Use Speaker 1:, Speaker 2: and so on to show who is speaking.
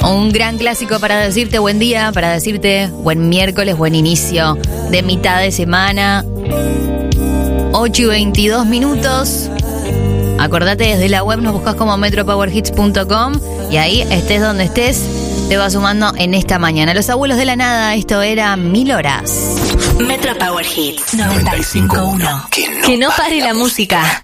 Speaker 1: Un gran clásico para decirte buen día, para decirte buen miércoles, buen inicio de mitad de semana. 8:22. Acordate, desde la web nos buscas como metropowerhits.com y ahí estés donde estés, te vas sumando en esta mañana. Los abuelos de la nada, esto era 1000 horas.
Speaker 2: Metro Power Hits 95.1.
Speaker 3: Que no pare la música.